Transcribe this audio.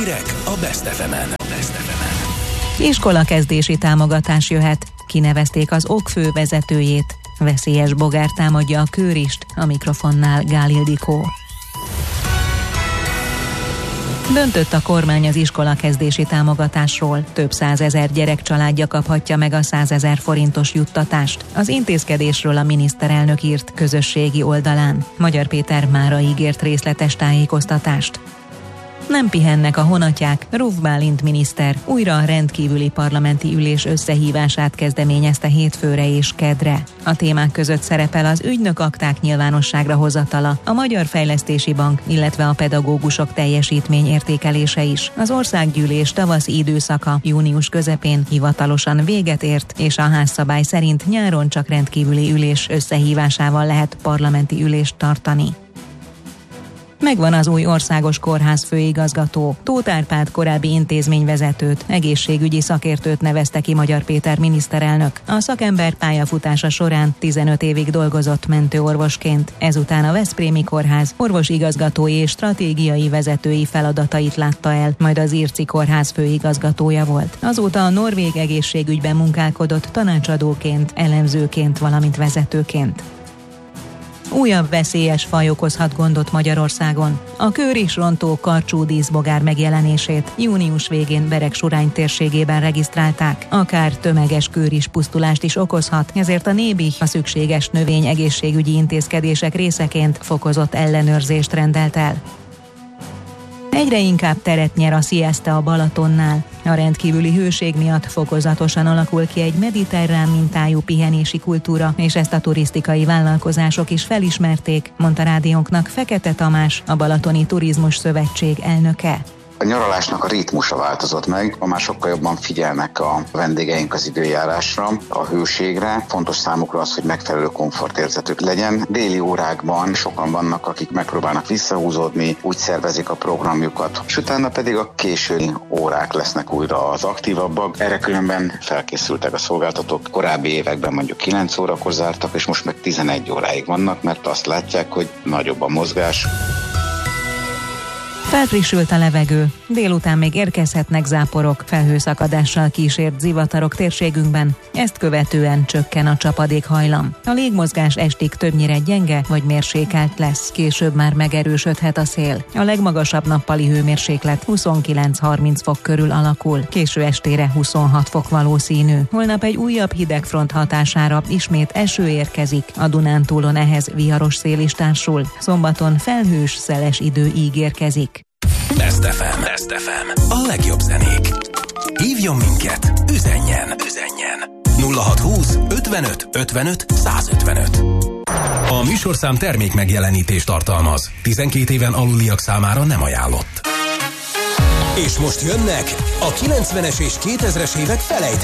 Hírek a Best FM-en. Iskolakezdési támogatás jöhet. Kinevezték az OK fővezetőjét. Veszélyes bogár támadja a Kőrist, a mikrofonnál Gál Ildikó. Döntött a kormány az iskolakezdési támogatásról. Több 100 000 gyerek családja kaphatja meg a 100 000 forintos juttatást. Az intézkedésről a miniszterelnök írt közösségi oldalán. Magyar Péter mára ígért részletes tájékoztatást. Nem pihennek a honatják, Ruf Bálint miniszter újra a rendkívüli parlamenti ülés összehívását kezdeményezte hétfőre és kedre. A témák között szerepel az ügynökakták nyilvánosságra hozatala, a Magyar Fejlesztési Bank, illetve a pedagógusok teljesítményértékelése is. Az országgyűlés tavaszi időszaka június közepén hivatalosan véget ért, és a házszabály szerint nyáron csak rendkívüli ülés összehívásával lehet parlamenti ülést tartani. Megvan az új országos kórház főigazgató. Tóth Árpád korábbi intézményvezetőt, egészségügyi szakértőt nevezte ki Magyar Péter miniszterelnök. A szakember pályafutása során 15 évig dolgozott mentőorvosként. Ezután a Veszprémi Kórház orvosigazgatói és stratégiai vezetői feladatait látta el, majd az Irci Kórház főigazgatója volt. Azóta a norvég egészségügyben munkálkodott tanácsadóként, elemzőként, valamint vezetőként. Újabb veszélyes faj okozhat gondot Magyarországon. A kőrisrontó karcsú díszbogár megjelenését június végén Beregsurány térségében regisztrálták. Akár tömeges kőris pusztulást is okozhat, ezért a NÉBIH a szükséges növényegészségügyi intézkedések részeként fokozott ellenőrzést rendelt el. Egyre inkább teret nyer a szieszta a Balatonnál. A rendkívüli hőség miatt fokozatosan alakul ki egy mediterrán mintájú pihenési kultúra, és ezt a turisztikai vállalkozások is felismerték, mondta rádiónknak Fekete Tamás, a Balatoni Turizmus Szövetség elnöke. A nyaralásnak a ritmusa változott meg, ma már sokkal jobban figyelnek a vendégeink az időjárásra, a hőségre. Fontos számukra az, hogy megfelelő komfortérzetük legyen. Déli órákban sokan vannak, akik megpróbálnak visszahúzódni, úgy szervezik a programjukat, és utána pedig a késői órák lesznek újra az aktívabbak. Erre különben felkészültek a szolgáltatók. Korábbi években mondjuk 9 órakor zártak, és most meg 11 óráig vannak, mert azt látják, hogy nagyobb a mozgás. Felfrissült a levegő, délután még érkezhetnek záporok, felhőszakadással kísért zivatarok térségünkben, ezt követően csökken a csapadékhajlam. A légmozgás estig többnyire gyenge vagy mérsékelt lesz, később már megerősödhet a szél. A legmagasabb nappali hőmérséklet 29-30 fok körül alakul, késő estére 26 fok valószínű. Holnap egy újabb hidegfront hatására ismét eső érkezik, a Dunántúlon ehhez viharos szél is társul. Szombaton felhős, szeles idő ígérkezik. Best FM. A legjobb zenék. Hívjon minket, üzenjen. 0620 55 55 155. A műsorszám termék megjelenítést tartalmaz. 12 éven aluliak számára nem ajánlott. És most jönnek a 90-es és 2000-es évek felejtők.